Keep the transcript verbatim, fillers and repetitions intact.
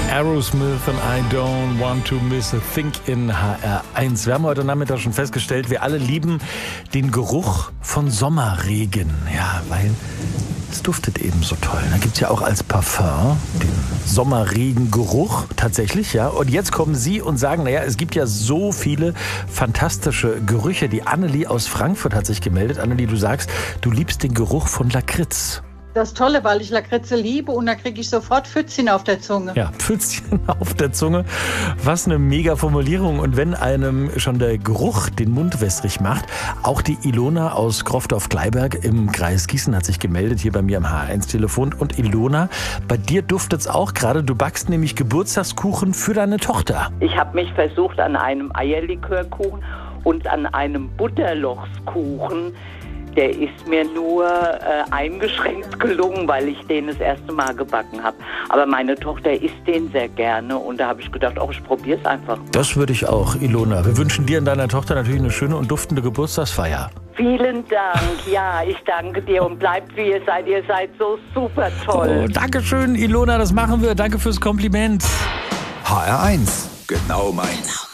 Aerosmith und I don't want to miss a thing in H R eins. Wir haben heute Nachmittag schon festgestellt, wir alle lieben den Geruch von Sommerregen. Ja, weil es duftet eben so toll. Da gibt es ja auch als Parfum den Sommerregengeruch tatsächlich, ja. Und jetzt kommen Sie und sagen, naja, es gibt ja so viele fantastische Gerüche. Die Annelie aus Frankfurt hat sich gemeldet. Annelie, du sagst, du liebst den Geruch von Lakritz. Das ist toll, weil ich Lakritze liebe und da kriege ich sofort Pfützchen auf der Zunge. Ja, Pfützchen auf der Zunge. Was eine mega Formulierung. Und wenn einem schon der Geruch den Mund wässrig macht, auch die Ilona aus Grofdorf-Gleiberg im Kreis Gießen hat sich gemeldet, hier bei mir am H R eins Telefon. Und Ilona, bei dir duftet's auch gerade. Du backst nämlich Geburtstagskuchen für deine Tochter. Ich habe mich versucht an einem Eierlikörkuchen und an einem Butterlochskuchen. Der ist mir nur äh, eingeschränkt gelungen, weil ich den das erste Mal gebacken habe. Aber meine Tochter isst den sehr gerne und da habe ich gedacht, oh, ich probiere es einfach mal. Das würde ich auch, Ilona. Wir wünschen dir und deiner Tochter natürlich eine schöne und duftende Geburtstagsfeier. Vielen Dank. Ja, ich danke dir und bleibt wie ihr seid. Ihr seid so super toll. Oh, danke schön, Ilona, das machen wir. Danke fürs Kompliment. H R eins, genau meins.